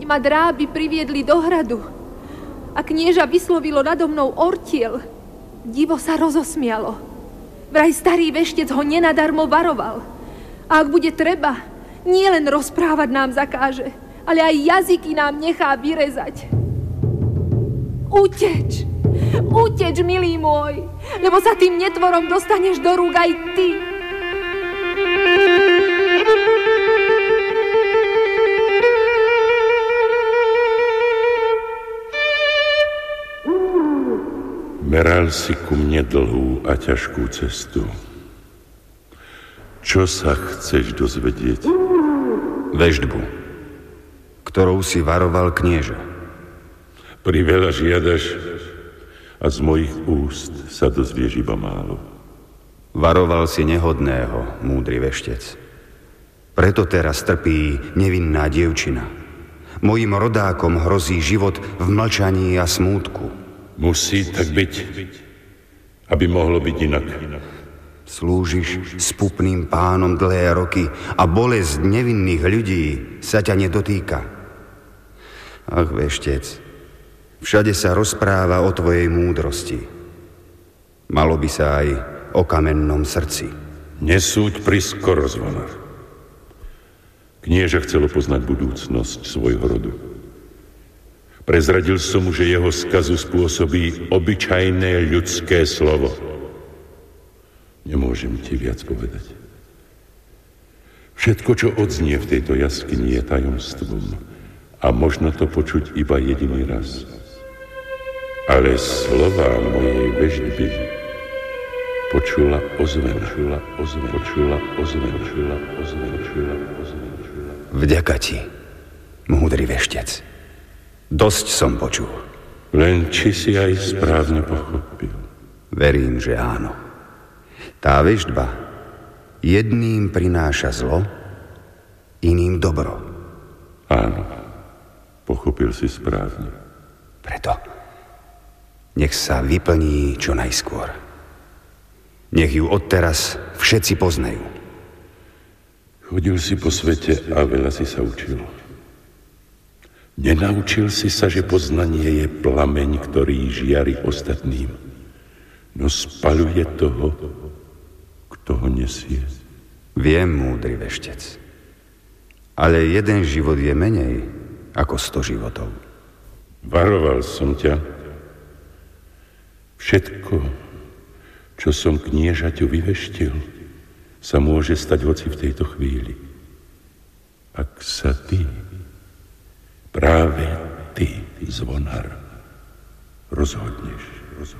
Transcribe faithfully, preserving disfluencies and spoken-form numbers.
ma dráby priviedli do hradu a knieža vyslovilo nado mnou ortiel, divo sa rozosmialo. Vraj starý veštec ho nenadarmo varoval. A ak bude treba, nie len rozprávať nám zakáže, ale aj jazyky nám nechá vyrezať. Uteč! Uteč, milý môj, lebo sa tým netvorom dostaneš do rúk aj ty. Meral si ku mne dlhú a ťažkú cestu. Čo sa chceš dozvedieť? Veštbu, ktorou si varoval knieža. Priveľa žiadaš a z mojich úst sa dozvieš iba málo. Varoval si nehodného, múdry veštec. Preto teraz trpí nevinná dievčina. Mojim rodákom hrozí život v mlčaní a smútku. Musí tak byť, aby mohlo byť inak. Slúžiš spupným pánom dlhé roky a bolesť nevinných ľudí sa ťa nedotýka. Ach, veštec, všade sa rozpráva o tvojej múdrosti. Malo by sa aj o kamennom srdci. Nesúď priskoro, Zvonar. Knieža chcelo poznať budúcnosť svojho rodu. Prezradil som mu, že jeho skazu spôsobí obyčajné ľudské slovo. Nemôžem ti viac povedať. Všetko, čo odznie v tejto jaskyni, je tajomstvom a možno to počuť iba jediný raz. Ale slová mojej veštby počula ozven, počula ozven, počula ozven, počula ozven, počula ozven. Vďaka ti, múdry veštec. Dosť som počul. Len či si aj správne pochopil? Verím, že áno. Tá veštba jedným prináša zlo, iným dobro. Áno, pochopil si správne. Preto nech sa vyplní čo najskôr. Nech ju odteraz všetci poznajú. Chodil si po svete a veľa si sa učil. Nenaučil si sa, že poznanie je plameň, ktorý žiari ostatným, no spaľuje toho, kto ho nesie. Viem, múdry veštec, ale jeden život je menej ako sto životov. Varoval som ťa. Všetko, čo som kniežaťu vyveštil, sa môže stať hoci v tejto chvíli. Ak sa ty, práve ty, Zvonar, rozhodneš.